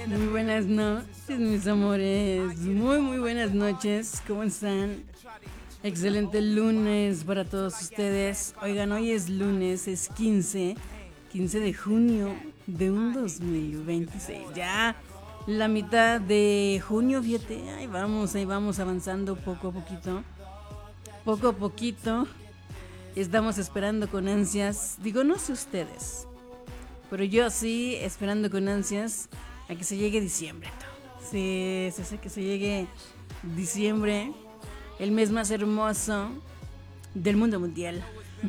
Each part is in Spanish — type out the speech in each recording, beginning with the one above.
Muy buenas noches, mis amores. Muy buenas noches. ¿Cómo están? Excelente lunes para todos ustedes. Oigan, hoy es lunes, es 15 de junio de un 2026. Ya la mitad de junio, fíjate. Ahí vamos avanzando poco a poquito. Poco a poquito. Estamos esperando con ansias. Digo, no sé ustedes, pero yo sí, esperando con ansias a que se llegue diciembre. Sí, que se llegue diciembre, el mes más hermoso del mundo mundial.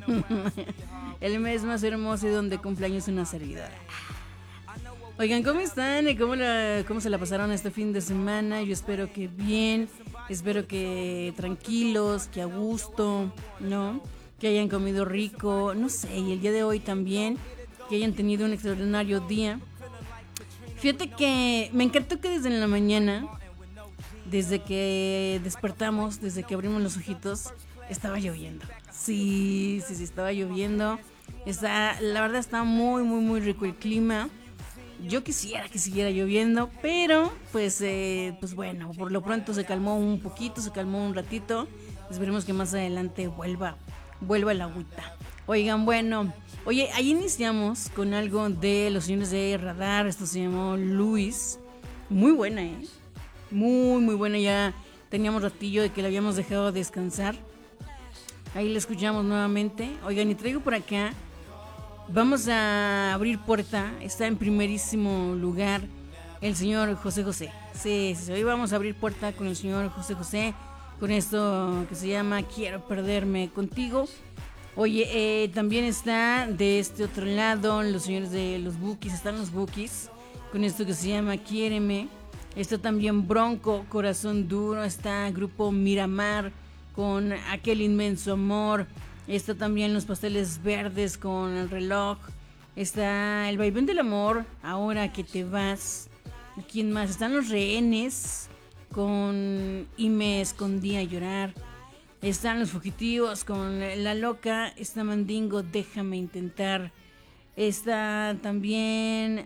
El mes más hermoso y donde cumpleaños una servidora. Oigan, ¿cómo están? ¿Cómo se la pasaron este fin de semana? Yo espero que bien, espero que tranquilos, que a gusto, ¿no? Que hayan comido rico, no sé, y el día de hoy también, que hayan tenido un extraordinario día. Fíjate que me encantó que desde la mañana, desde que despertamos, desde que abrimos los ojitos, estaba lloviendo. Sí, estaba lloviendo. La verdad está muy rico el clima. Yo quisiera que siguiera lloviendo, pero pues bueno, por lo pronto se calmó un poquito, se calmó un ratito. Esperemos que más adelante vuelva el agüita. Oigan, bueno, oye, ahí iniciamos con algo de los señores de Radar. Esto se llamó Luis. Muy buena, muy buena. Ya teníamos ratillo de que la habíamos dejado descansar. Ahí la escuchamos nuevamente. Oigan, y traigo por acá, vamos a abrir puerta. Está en primerísimo lugar el señor José José. Sí, hoy vamos a abrir puerta con el señor José José, con esto que se llama Quiero perderme contigo. Oye, también está de este otro lado los señores de los Bukis, están los Bukis, con esto que se llama Quiéreme. Está también Bronco, Corazón Duro, está Grupo Miramar con Aquel Inmenso Amor. Está también Los Pasteles Verdes con El Reloj. Está El Vaivén del Amor, Ahora que te vas. ¿Quién más? Están Los Rehenes con Y me escondí a llorar. Están Los Fugitivos con La Loca. Está Mandingo, Déjame intentar. Está también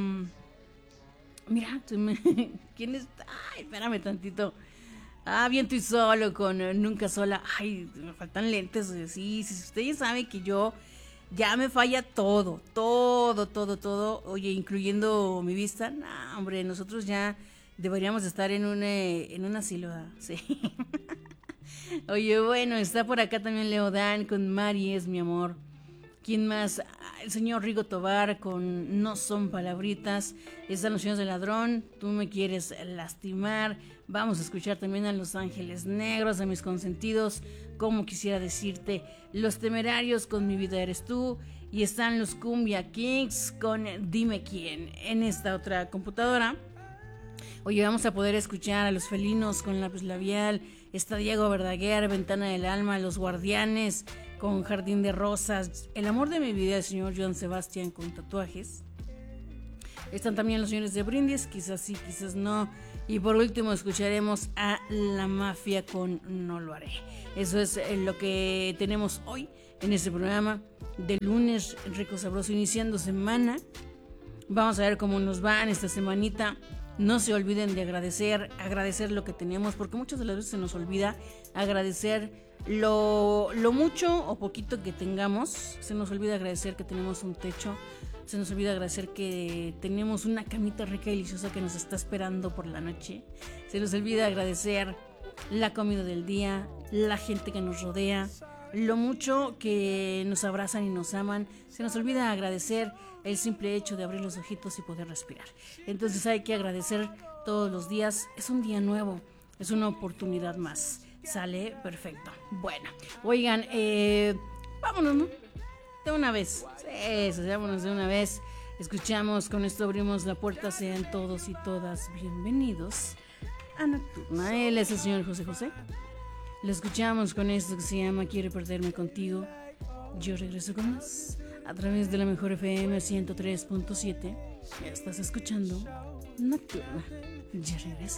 mira, ¿quién está? Ay, espérame tantito. Viento y Solo con Nunca Sola. Ay, me faltan lentes. Sí, ustedes saben que yo ya me falla todo. Oye, incluyendo mi vista. No, hombre, nosotros ya deberíamos estar en un asilo. Sí. Oye, bueno, está por acá también Leodán con Mari es mi amor. ¿Quién más? El señor Rigo Tobar con No son palabritas. Están Los Sueños del Ladrón, Tú me quieres lastimar. Vamos a escuchar también a Los Ángeles Negros, a Mis Consentidos, Como quisiera decirte. Los Temerarios con Mi vida eres tú. Y están los Cumbia Kings con Dime quién. En esta otra computadora, oye, vamos a poder escuchar a Los Felinos con Lápiz Labial. Está Diego Verdaguer, Ventana del Alma, Los Guardianes con Jardín de Rosas, El amor de mi vida, el señor Joan Sebastián con Tatuajes. Están también los señores de Brindis, quizás sí, quizás no. Y por último escucharemos a La Mafia con No lo haré. Eso es lo que tenemos hoy en este programa de lunes rico sabroso, iniciando semana. Vamos a ver cómo nos va en esta semanita. No se olviden de agradecer lo que tenemos, porque muchas de las veces se nos olvida agradecer lo mucho o poquito que tengamos. Se nos olvida agradecer que tenemos un techo, se nos olvida agradecer que tenemos una camita rica y deliciosa que nos está esperando por la noche. Se nos olvida agradecer la comida del día, la gente que nos rodea, lo mucho que nos abrazan y nos aman. Se nos olvida agradecer el simple hecho de abrir los ojitos y poder respirar. Entonces hay que agradecer todos los días. Es un día nuevo, es una oportunidad más. Sale perfecto. Bueno, oigan, vámonos, ¿no? De una vez. Sí, vámonos de una vez. Escuchamos, con esto abrimos la puerta. Sean todos y todas bienvenidos a Nocturna. Él es el señor José José. Lo escuchamos con esto que se llama Quiero perderme contigo. Yo regreso con más a través de la mejor FM 103.7. Estás escuchando Nocturna. Ya regreso.